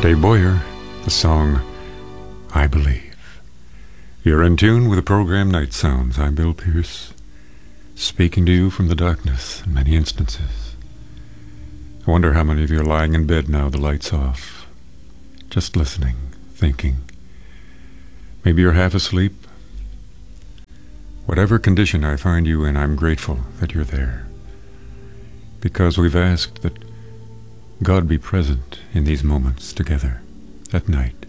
Dave Boyer, the song I Believe. You're in tune with the program Night Sounds. I'm Bill Pierce, speaking to you from the darkness in many instances. I wonder how many of you are lying in bed now, the lights off, just listening, thinking. Maybe you're half asleep. Whatever condition I find you in, I'm grateful that you're there, because we've asked that God be present in these moments together at night.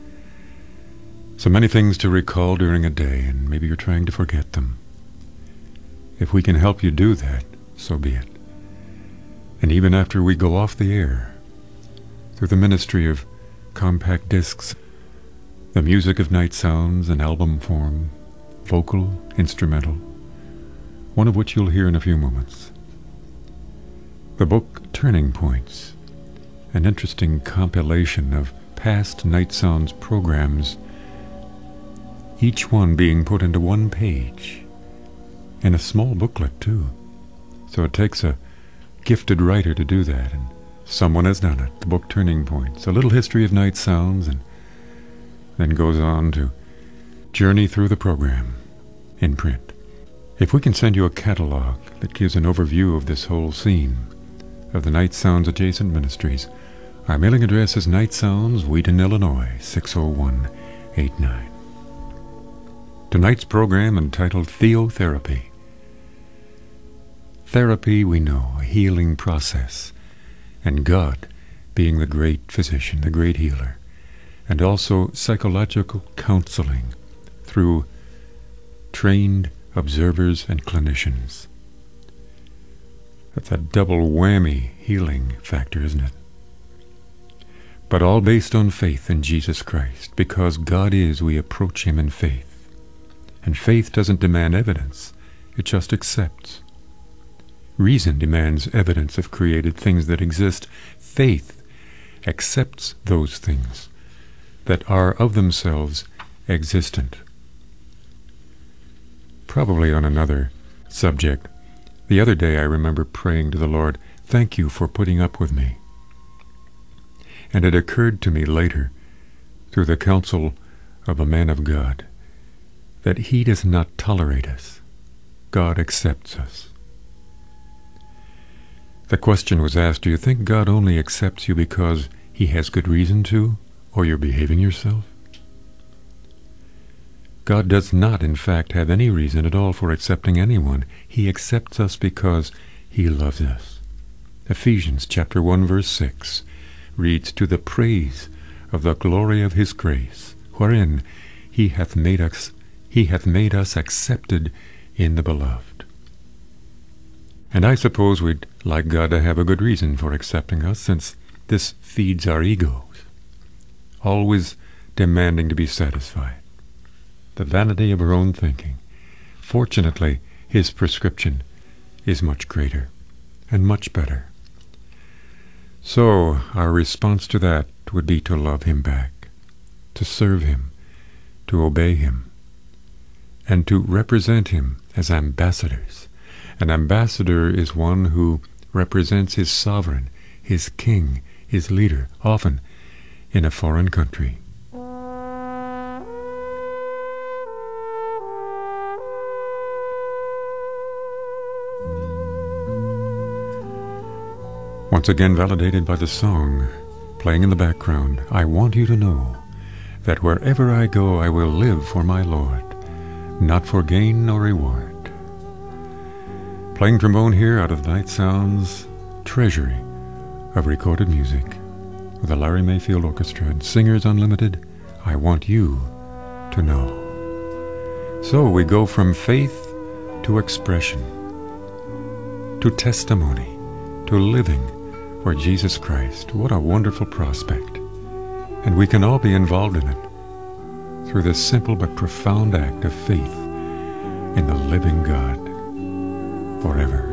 So many things to recall during a day, and maybe you're trying to forget them. If we can help you do that, so be it. And even after we go off the air, through the ministry of compact discs, the music of Night Sounds in album form, vocal, instrumental, one of which you'll hear in a few moments. The book Turning Points, an interesting compilation of past Night Sounds programs, each one being put into one page, in a small booklet too. So it takes a gifted writer to do that, and someone has done it. The book Turning Points, a little history of Night Sounds, and then goes on to journey through the program in print. If we can send you a catalog that gives an overview of this whole scene of the Night Sounds adjacent ministries, our mailing address is Night Sounds, Wheaton, Illinois, 60189. Tonight's program entitled Theotherapy. Therapy, we know, a healing process, and God being the great physician, the great healer, and also psychological counseling through trained observers and clinicians. That's a double whammy healing factor, isn't it? But all based on faith in Jesus Christ. Because God is, we approach Him in faith. And faith doesn't demand evidence, it just accepts. Reason demands evidence of created things that exist. Faith accepts those things that are of themselves existent. Probably on another subject, the other day I remember praying to the Lord, "Thank you for putting up with me." And it occurred to me later, through the counsel of a man of God, that He does not tolerate us. God accepts us. The question was asked, do you think God only accepts you because He has good reason to, or you're behaving yourself? God does not, in fact, have any reason at all for accepting anyone. He accepts us because He loves us. Ephesians chapter 1, verse 6 reads, "To the praise of the glory of His grace, wherein He hath made us accepted in the Beloved." And I suppose we'd like God to have a good reason for accepting us, since this feeds our egos, always demanding to be satisfied. The vanity of our own thinking. Fortunately, His prescription is much greater and much better. So our response to that would be to love Him back, to serve Him, to obey Him, and to represent Him as ambassadors. An ambassador is one who represents his sovereign, his king, his leader, often in a foreign country. Once again validated by the song playing in the background, "I want you to know that wherever I go I will live for my Lord, not for gain nor reward." Playing trombone here out of Night Sounds treasury of recorded music with the Larry Mayfield Orchestra and Singers Unlimited, "I Want You to Know." So we go from faith to expression, to testimony, to living for Jesus Christ. What a wonderful prospect. And we can all be involved in it through this simple but profound act of faith in the living God forever.